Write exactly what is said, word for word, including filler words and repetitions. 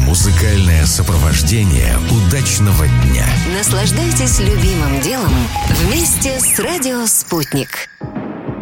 Музыкальное сопровождение удачного дня. Наслаждайтесь любимым делом вместе с «Радио Спутник».